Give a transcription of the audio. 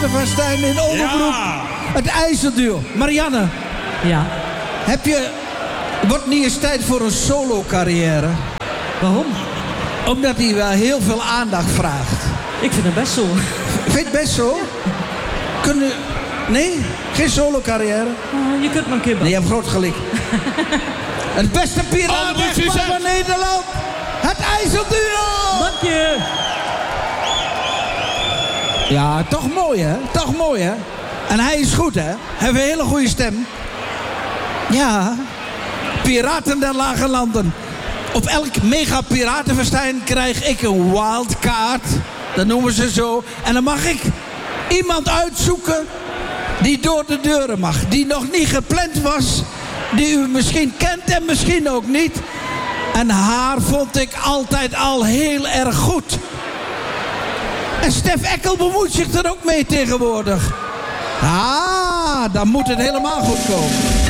piratenfestijn in Overbroek. Ja. Het IJsselduo. Marianne. Ja. Wordt niet eens tijd voor een solo-carrière? Waarom? Omdat hij wel heel veel aandacht vraagt. Ik vind het best zo. Vind je het best zo? Nee? Geen solo-carrière? Je kunt maar een keer Nee, je hebt groot gelijk. Het beste piratenechtpaar van Nederland. Het IJsselduo. Dank je. Ja, toch mooi hè? Toch mooi hè? En hij is goed hè? Hij heeft een hele goede stem. Ja. Piraten der Lage Landen. Op elk mega piratenfestijn krijg ik een wildcard. Dat noemen ze zo. En dan mag ik iemand uitzoeken die door de deuren mag. Die nog niet gepland was. Die u misschien kent en misschien ook niet. En haar vond ik altijd al heel erg goed. En Stef Eckel bemoeit zich er ook mee tegenwoordig. Dan moet het helemaal goed komen.